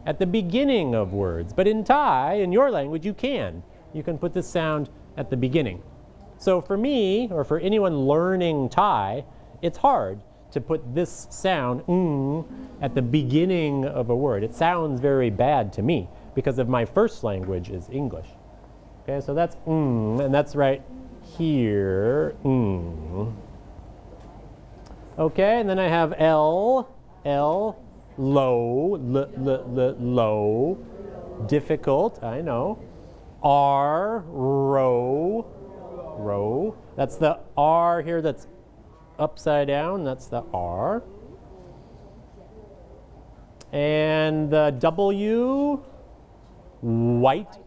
at the beginning of words. But in Thai, in your language, you can. You can put this sound at the beginning. So for me, or for anyone learning Thai, it's hard to put this sound at the beginning of a word. It sounds very bad to me because of my first language is English. Okay, so that's and that's right here. Okay, and then I have L, low, low, difficult, I know. R, row. That's the R here that's upside down, that's the R. And the W, white.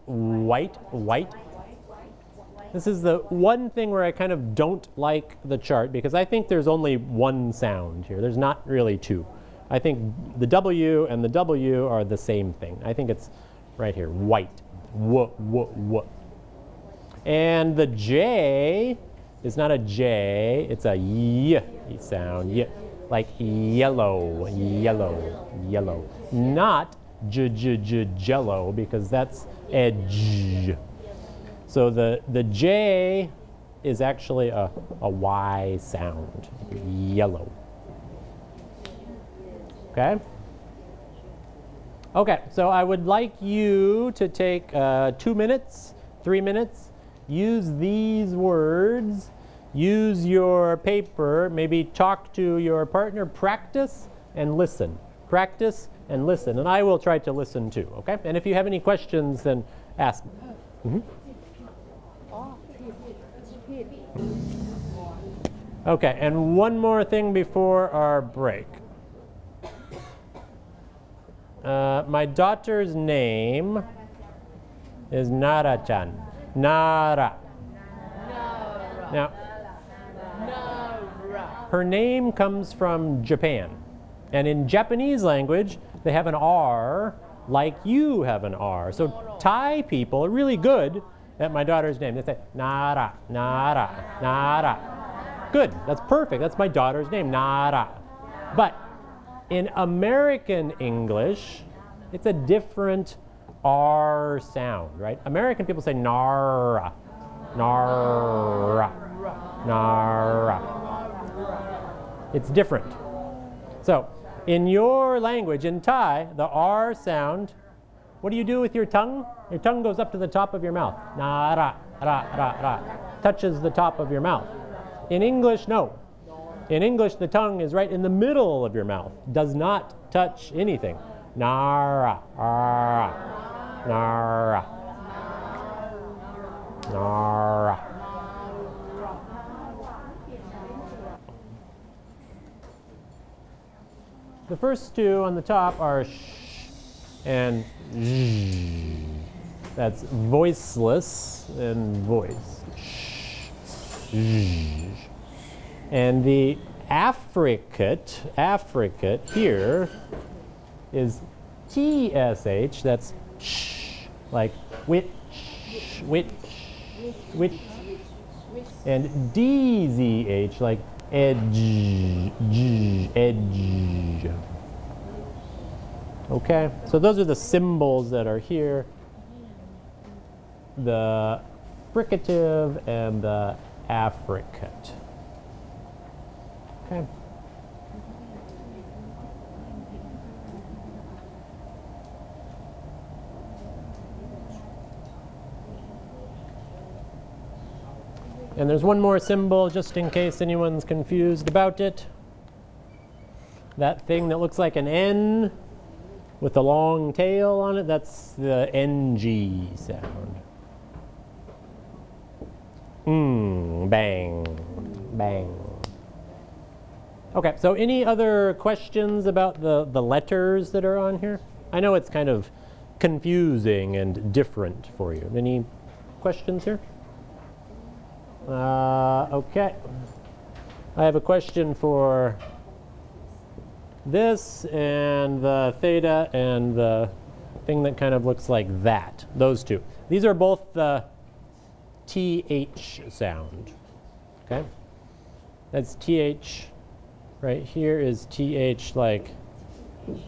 This is the one thing where I kind of don't like the chart because I think there's only one sound here. There's not really two. I think the W and the W are the same thing. I think it's right here, white. W. And the J is not a J, it's a Y sound, y, like yellow. Not jello because that's edge. So the J is actually a Y sound, yellow. Okay? Okay, so I would like you to take 2 minutes, 3 minutes, use these words, use your paper, maybe talk to your partner, practice and listen. Practice and listen, and I will try to listen too, okay? And if you have any questions, then ask me. Okay, and one more thing before our break. My daughter's name is Nara-chan. Nara. Now, her name comes from Japan. And in Japanese language, they have an R like you have an R. So Thai people are really good at my daughter's name. They say, Nara, Nara, Nara. Good, that's perfect. That's my daughter's name, Nara. But in American English, it's a different R sound, right? American people say Nara, Nara, Nara. It's different. So, in your language, in Thai, the R sound, what do you do with your tongue? Your tongue goes up to the top of your mouth. Nara, ra, ra, ra. Touches the top of your mouth. In English, no. In English, the tongue is right in the middle of your mouth. Does not touch anything. Nara, ra, nara, nara. The first two on the top are sh and zh. That's voiceless and voice. Sh, zh. And the affricate here is TSH, that's sh, like which, and DZH, like edge, edge. Okay, so those are the symbols that are here. The fricative and the affricate. Okay. And there's one more symbol, just in case anyone's confused about it. That thing that looks like an N with a long tail on it, that's the NG sound. Bang, bang. Okay, so any other questions about the letters that are on here? I know it's kind of confusing and different for you. Any questions here? Okay. I have a question for this and the theta and the thing that kind of looks like that. Those two. These are both the TH sound. Okay? That's TH. Right here is TH like